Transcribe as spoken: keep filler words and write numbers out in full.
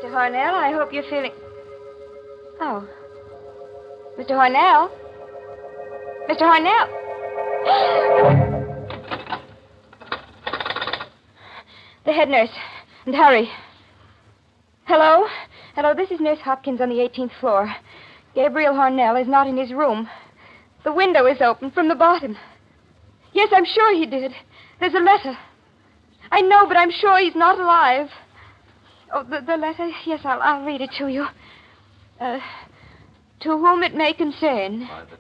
Mister Hornell, I hope you're feeling... Oh. Mister Hornell? Mister Hornell? The head nurse. And hurry. Hello? Hello, this is Nurse Hopkins on the eighteenth floor. Gabriel Hornell is not in his room. The window is open from the bottom. Yes, I'm sure he did. There's a letter. I know, but I'm sure he's not alive. Oh, the, the letter? Yes, I'll, I'll read it to you. Uh, to whom it may concern. By the